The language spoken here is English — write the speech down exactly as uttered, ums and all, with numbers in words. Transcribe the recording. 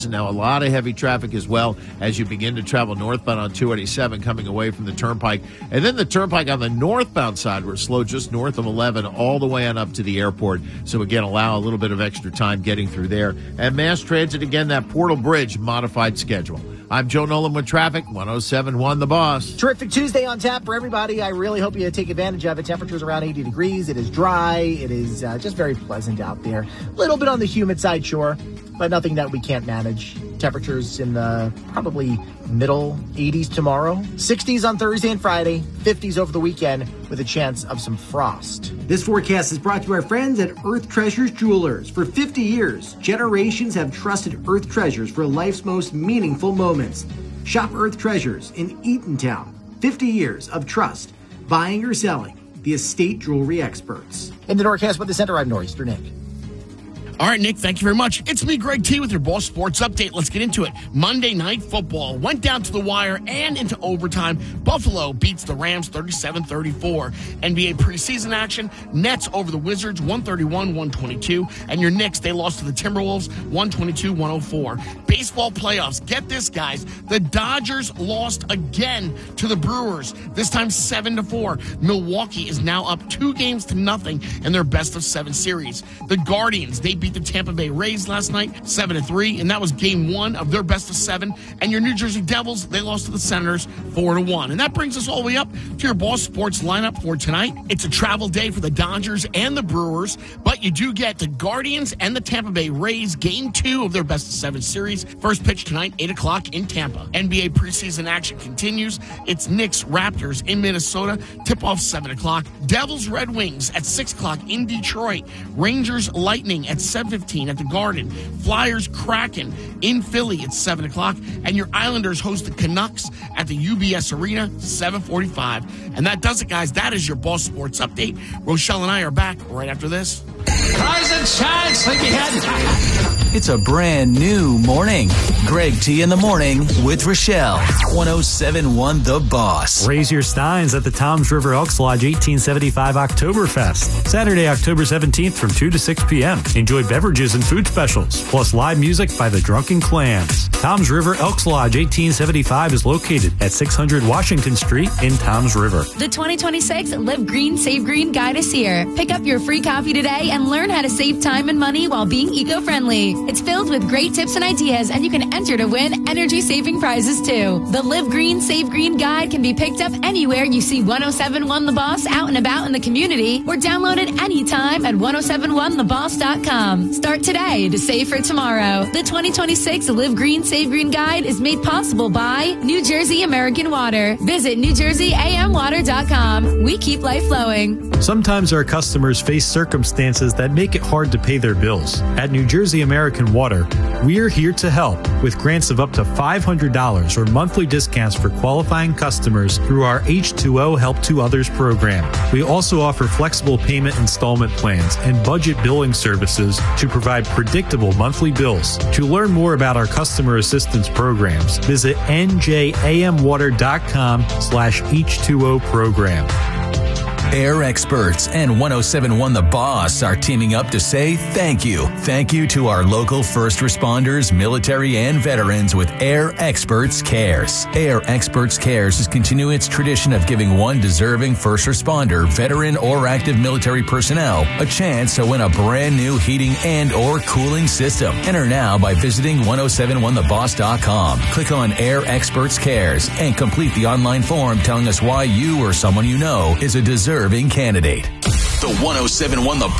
Now, a lot of heavy traffic as well as you begin to travel northbound on two eighty-seven coming away from the Turnpike. And then the Turnpike on the northbound side, we're slow just north of eleven all the way on up to the airport. So, again, allow a little bit of extra time getting through there. And mass transit, again, that Portal Bridge modified schedule. I'm Joe Nolan with traffic, one oh seven point one The Boss. Terrific Tuesday on tap for everybody. I really hope you take advantage of it. Temperatures around eighty degrees. It is dry. It is uh, just very pleasant out there. A little bit on the humid side, sure, but nothing that we can't manage. Temperatures in the probably middle eighties tomorrow. sixties on Thursday and Friday. fifties over the weekend with a chance of some frost. This forecast is brought to our friends at Earth Treasures Jewelers. For fifty years, generations have trusted Earth Treasures for life's most meaningful moments. Shop Earth Treasures in Eatontown. fifty years of trust. Buying or selling. The estate jewelry experts. In the Norcast with the Center, I'm Nor'easter Nick. All right, Nick, thank you very much. It's me, Greg T, with your Boss Sports Update. Let's get into it. Monday Night Football went down to the wire and into overtime. Buffalo beats the Rams thirty-seven thirty-four. N B A preseason action, Nets over the Wizards one thirty-one one twenty-two. And your Knicks, they lost to the Timberwolves one twenty-two one oh four. Baseball playoffs, get this, guys. The Dodgers lost again to the Brewers, this time seven to four. Milwaukee is now up two games to nothing in their best of seven series. The Guardians, they beat the Tampa Bay Rays last night, seven to three, and that was game one of their best of seven. And your New Jersey Devils, they lost to the Senators four to one. And that brings us all the way up to your Boss Sports lineup for tonight. It's a travel day for the Dodgers and the Brewers, but you do get the Guardians and the Tampa Bay Rays, game two of their best of seven series. First pitch tonight, eight o'clock in Tampa. N B A preseason action continues. It's Knicks Raptors in Minnesota, tip-off seven o'clock. Devils Red Wings at six o'clock in Detroit. Rangers Lightning at seven fifteen at the Garden. Flyers Kraken in Philly at seven o'clock. And your Islanders host the Canucks at the U B S Arena, seven forty-five. And that does it, guys. That is your Boss Sports Update. Rochelle and I are back right after this. Rise and shine, sleepyhead. It's a brand new morning. Greg T in the morning with Rochelle. one oh seven point one The Boss. Raise your steins at the Toms River Elks Lodge eighteen seventy-five Oktoberfest. Saturday, October seventeenth from two to six p.m. Enjoy beverages and food specials, plus live music by the Drunken Clams. Toms River Elks Lodge eighteen seventy-five is located at six hundred Washington Street in Toms River. The twenty twenty-six Live Green, Save Green Guide is here. Pick up your free copy today and learn how to save time and money while being eco-friendly. It's filled with great tips and ideas, and you can enter to win energy-saving prizes, too. The Live Green, Save Green Guide can be picked up anywhere you see one oh seven point one The Boss out and about in the community, or downloaded anytime at ten seventy-one the boss dot com. Start today to save for tomorrow. The twenty twenty-six Live Green, Save Green Guide is made possible by New Jersey American Water. Visit new jersey a m water dot com. We keep life flowing. Sometimes our customers face circumstances that make it hard to pay their bills. At New Jersey American Water, we're here to help with grants of up to five hundred dollars or monthly discounts for qualifying customers through our H two O Help to Others program. We also offer flexible payment installment plans and budget billing services to provide predictable monthly bills. To learn more about our customer assistance programs, visit n j a m water dot com slash H two O program. Air Experts and one oh seven point one The Boss are teaming up to say thank you. Thank you to our local first responders, military, and veterans with Air Experts Cares. Air Experts Cares is continuing its tradition of giving one deserving first responder, veteran, or active military personnel a chance to win a brand new heating and or cooling system. Enter now by visiting ten seventy-one the boss dot com. Click on Air Experts Cares and complete the online form telling us why you or someone you know is a deserving candidate. The ten seventy-one The